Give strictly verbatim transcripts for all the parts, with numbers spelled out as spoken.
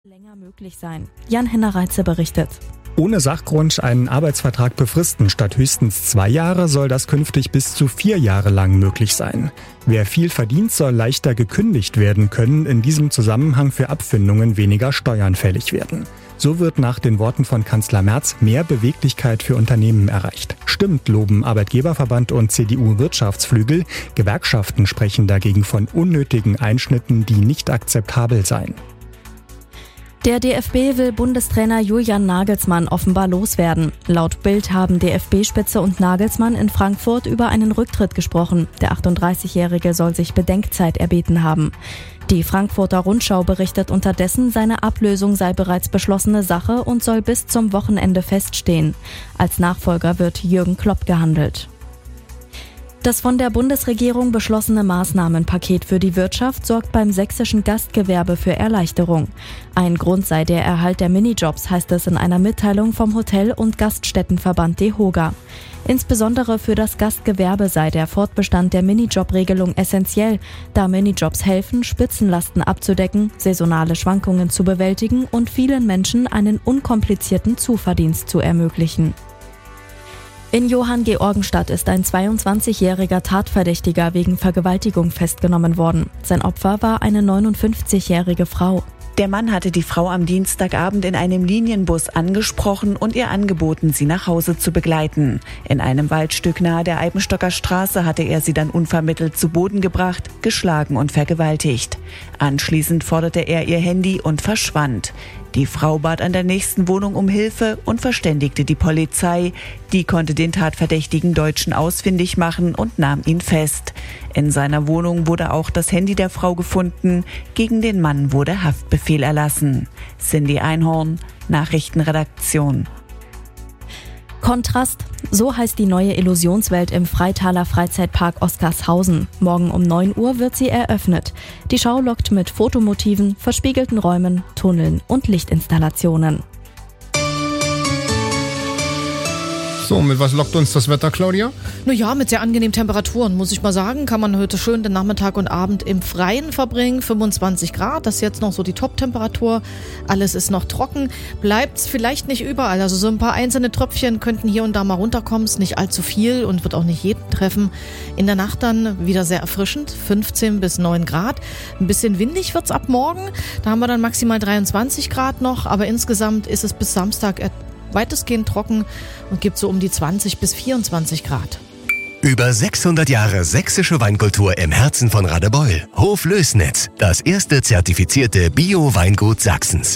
länger möglich sein. Jan-Henner Reitze berichtet. Ohne Sachgrund einen Arbeitsvertrag befristen statt höchstens zwei Jahre soll das künftig bis zu vier Jahre lang möglich sein. Wer viel verdient, soll leichter gekündigt werden können, in diesem Zusammenhang für Abfindungen weniger Steuern fällig werden. So wird nach den Worten von Kanzler Merz mehr Beweglichkeit für Unternehmen erreicht. Stimmt, loben Arbeitgeberverband und C D U-Wirtschaftsflügel. Gewerkschaften sprechen dagegen von unnötigen Einschnitten, die nicht akzeptabel seien. Der D F B will Bundestrainer Julian Nagelsmann offenbar loswerden. Laut Bild haben D F B-Spitze und Nagelsmann in Frankfurt über einen Rücktritt gesprochen. Der achtunddreißigjährige soll sich Bedenkzeit erbeten haben. Die Frankfurter Rundschau berichtet unterdessen, seine Ablösung sei bereits beschlossene Sache und soll bis zum Wochenende feststehen. Als Nachfolger wird Jürgen Klopp gehandelt. Das von der Bundesregierung beschlossene Maßnahmenpaket für die Wirtschaft sorgt beim sächsischen Gastgewerbe für Erleichterung. Ein Grund sei der Erhalt der Minijobs, heißt es in einer Mitteilung vom Hotel- und Gaststättenverband DEHOGA. Insbesondere für das Gastgewerbe sei der Fortbestand der Minijob-Regelung essentiell, da Minijobs helfen, Spitzenlasten abzudecken, saisonale Schwankungen zu bewältigen und vielen Menschen einen unkomplizierten Zuverdienst zu ermöglichen. In Johanngeorgenstadt ist ein zweiundzwanzigjähriger Tatverdächtiger wegen Vergewaltigung festgenommen worden. Sein Opfer war eine neunundfünfzigjährige Frau. Der Mann hatte die Frau am Dienstagabend in einem Linienbus angesprochen und ihr angeboten, sie nach Hause zu begleiten. In einem Waldstück nahe der Eibenstocker Straße hatte er sie dann unvermittelt zu Boden gebracht, geschlagen und vergewaltigt. Anschließend forderte er ihr Handy und verschwand. Die Frau bat an der nächsten Wohnung um Hilfe und verständigte die Polizei. Die konnte den tatverdächtigen Deutschen ausfindig machen und nahm ihn fest. In seiner Wohnung wurde auch das Handy der Frau gefunden. Gegen den Mann wurde Haftbefehl erlassen. Cindy Einhorn, Nachrichtenredaktion. Kontrast, so heißt die neue Illusionswelt im Freitaler Freizeitpark Oskarshausen. Morgen um neun Uhr wird sie eröffnet. Die Schau lockt mit Fotomotiven, verspiegelten Räumen, Tunneln und Lichtinstallationen. So, mit was lockt uns das Wetter, Claudia? Naja, mit sehr angenehmen Temperaturen, muss ich mal sagen. Kann man heute schön den Nachmittag und Abend im Freien verbringen. fünfundzwanzig Grad, das ist jetzt noch so die Top-Temperatur. Alles ist noch trocken. Bleibt's vielleicht nicht überall. Also so ein paar einzelne Tröpfchen könnten hier und da mal runterkommen. Ist nicht allzu viel und wird auch nicht jeden treffen. In der Nacht dann wieder sehr erfrischend. fünfzehn bis neun Grad. Ein bisschen windig wird's ab morgen. Da haben wir dann maximal dreiundzwanzig Grad noch. Aber insgesamt ist es bis Samstag weitestgehend trocken und gibt so um die zwanzig bis vierundzwanzig Grad. Über sechshundert Jahre sächsische Weinkultur im Herzen von Radebeul. Hof Lößnitz, das erste zertifizierte Bio-Weingut Sachsens.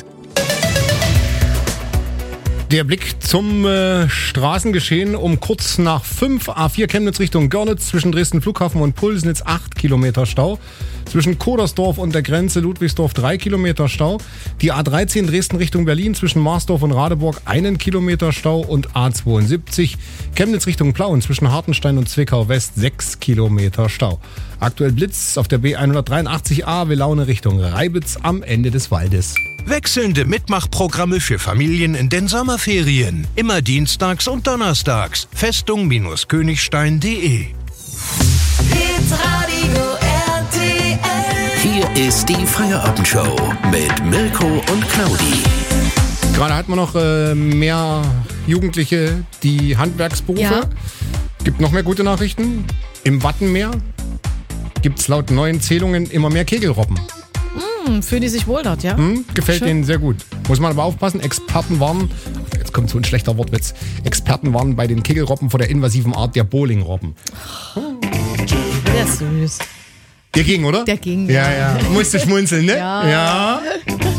Der Blick zum äh, Straßengeschehen um kurz nach fünf. A vier Chemnitz Richtung Görlitz, zwischen Dresden Flughafen und Pulsnitz acht Kilometer Stau. Zwischen Kodersdorf und der Grenze Ludwigsdorf drei Kilometer Stau. Die A dreizehn Dresden Richtung Berlin zwischen Marsdorf und Radeburg einen Kilometer Stau. Und A zweiundsiebzig Chemnitz Richtung Plauen zwischen Hartenstein und Zwickau West sechs Kilometer Stau. Aktuell Blitz auf der B hundertdreiundachtzig A Welaune Richtung Reibitz am Ende des Waldes. Wechselnde Mitmachprogramme für Familien in den Sommerferien. Immer dienstags und donnerstags. Festung-Königstein punkt de. Hier ist die Feierabendshow mit Mirko und Claudi. Gerade hat man noch äh, mehr Jugendliche, die Handwerksberufe. Ja. Gibt noch mehr gute Nachrichten. Im Wattenmeer gibt es laut neuen Zählungen immer mehr Kegelrobben. Hm, fühlen die sich wohl dort, ja? Hm, gefällt Schön. denen sehr gut. Muss man aber aufpassen, Experten warnen, jetzt kommt so ein schlechter Wortwitz, Experten warnen bei den Kegelrobben vor der invasiven Art der Bowlingrobben. Der ist süß. Der ging, oder? Der ging, ja. ja. Ja, Musste schmunzeln, ne? Ja. Ja.